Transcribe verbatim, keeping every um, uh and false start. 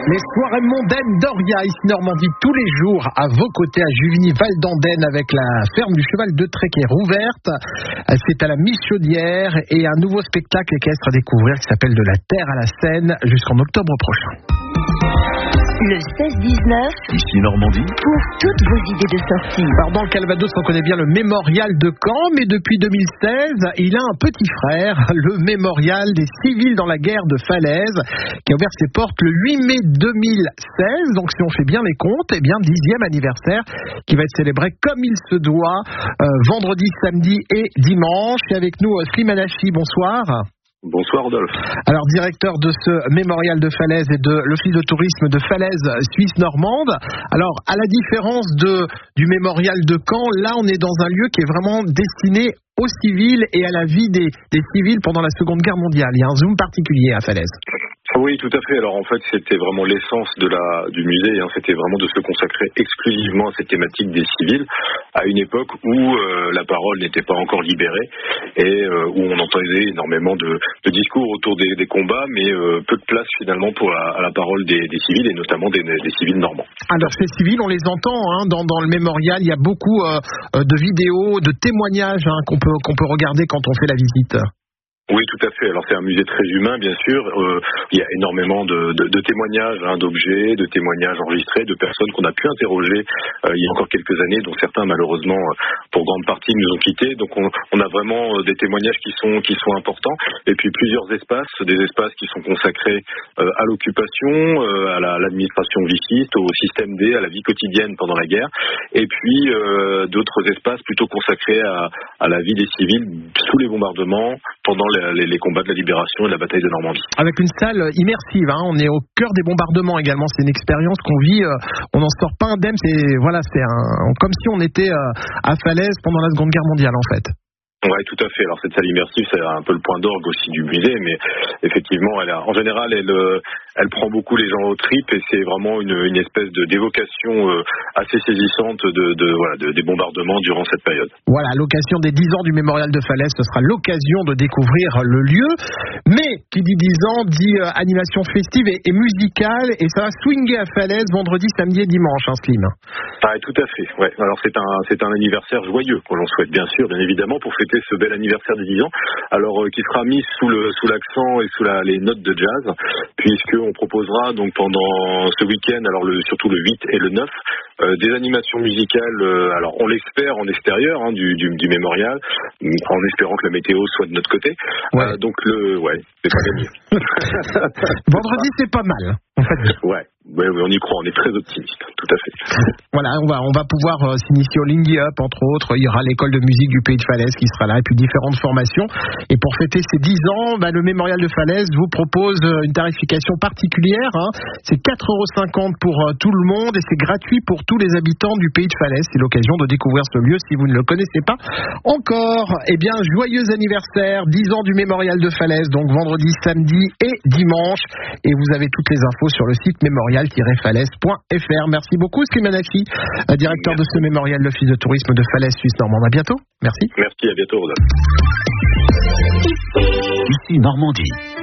Les soirées mondaines d'Oria, ici Normandie, tous les jours à vos côtés à Juvigny-Val d'Andenne avec la ferme du Cheval de Trek qui est rouverte. C'est à la Michaudière et un nouveau spectacle équestre à découvrir qui s'appelle De la Terre à la Seine jusqu'en octobre prochain. Le seize dix-neuf, ici Normandie, pour toutes vos idées de sortie. Alors dans le Calvados, on connaît bien le Mémorial de Caen, mais depuis deux mille seize, il a un petit frère, le Mémorial des civils dans la guerre de Falaise, qui a ouvert ses portes le huit mai deux mille seize. Donc si on fait bien les comptes, eh bien dixième anniversaire qui va être célébré comme il se doit, euh, vendredi, samedi et dimanche. Et avec nous, Slimane Hachi, bonsoir. Bonsoir Rodolphe. Alors directeur de ce mémorial de Falaise et de l'office de tourisme de Falaise Suisse normande. Alors à la différence de, du mémorial de Caen, là on est dans un lieu qui est vraiment destiné aux civils et à la vie des, des civils pendant la Seconde Guerre mondiale. Il y a un zoom particulier à Falaise. Oui, tout à fait. Alors en fait, c'était vraiment l'essence de la du musée. Hein. C'était vraiment de se consacrer exclusivement à cette thématique des civils, à une époque où euh, la parole n'était pas encore libérée et euh, où on entendait énormément de, de discours autour des, des combats, mais euh, peu de place finalement pour la, à la parole des, des civils et notamment des, des civils normands. Alors ces civils, on les entend hein, dans, dans le mémorial. Il y a beaucoup euh, de vidéos, de témoignages hein, qu'on peut qu'on peut regarder quand on fait la visite. Oui, tout à fait. Alors c'est un musée très humain, bien sûr. Euh, il y a énormément de, de, de témoignages, hein, d'objets, de témoignages enregistrés, de personnes qu'on a pu interroger euh, il y a encore quelques années, dont certains malheureusement, pour grande partie, nous ont quittés. Donc on, on a vraiment des témoignages qui sont qui sont importants. Et puis plusieurs espaces, des espaces qui sont consacrés euh, à l'occupation, euh, à, la, à l'administration vichyste, au système D, à la vie quotidienne pendant la guerre. Et puis euh, d'autres espaces plutôt consacrés à, à la vie des civils sous les bombardements pendant Les, les combats de la libération et de la bataille de Normandie. Avec une salle immersive, hein, on est au cœur des bombardements également. C'est une expérience qu'on vit, euh, on n'en sort pas indemne. C'est voilà, c'est un, comme si on était euh, à Falaise pendant la Seconde Guerre mondiale en fait. Oui, tout à fait. Alors cette salle immersive, c'est un peu le point d'orgue aussi du musée, mais effectivement, elle a, en général, elle, elle prend beaucoup les gens aux tripes et c'est vraiment une, une espèce de d'évocation assez saisissante de, de, voilà, de, des bombardements durant cette période. Voilà, à l'occasion des dix ans du mémorial de Falaise, ce sera l'occasion de découvrir le lieu. Mais qui dit dix ans dit euh, animation festive et, et musicale, et ça va swinger à Falaise vendredi, samedi et dimanche, hein, Slim. Ah, tout à fait. Ouais. Alors c'est un c'est un anniversaire joyeux que l'on souhaite bien sûr, bien évidemment, pour fêter ce bel anniversaire des dix ans, alors euh, qui sera mis sous le sous l'accent et sous la, les notes de jazz, puisque on proposera donc pendant ce week-end, alors le, surtout le huit et le neuf, euh, des animations musicales. Euh, alors on l'espère en extérieur hein, du, du du mémorial, en espérant que la météo soit de notre côté. Ouais. Euh, donc le ouais, c'est pas gagné. Vendredi, c'est pas mal. En fait. Ouais. Oui, oui, on y croit, on est très optimiste, tout à fait. Voilà, on va, on va pouvoir euh, s'initier au Lingy Up, entre autres. Il y aura l'école de musique du Pays de Falaise qui sera là, et puis différentes formations. Et pour fêter ces dix ans, bah, le mémorial de Falaise vous propose une tarification particulière. Hein. C'est quatre euros cinquante pour euh, tout le monde et c'est gratuit pour tous les habitants du Pays de Falaise. C'est l'occasion de découvrir ce lieu si vous ne le connaissez pas encore. Eh bien, joyeux anniversaire, dix ans du mémorial de Falaise, donc vendredi, samedi et dimanche. Et vous avez toutes les infos sur le site mémorial tiret falaise point f r. Merci beaucoup, Slimane Hachi, directeur Merci. de ce mémorial de l'office de tourisme de Falaise Suisse normande. À bientôt. Merci. Merci, à bientôt, Rodolphe. Ici Normandie.